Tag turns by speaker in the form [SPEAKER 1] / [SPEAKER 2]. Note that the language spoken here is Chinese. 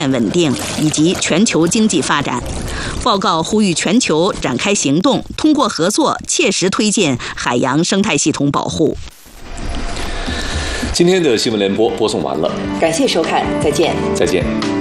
[SPEAKER 1] 稳定以及全球经济发展。报告呼吁全球展开行动，通过合作切实推进海洋生态系统保护。
[SPEAKER 2] 今天的新闻联播播送完了，
[SPEAKER 3] 感谢收看，再见。
[SPEAKER 2] 再见。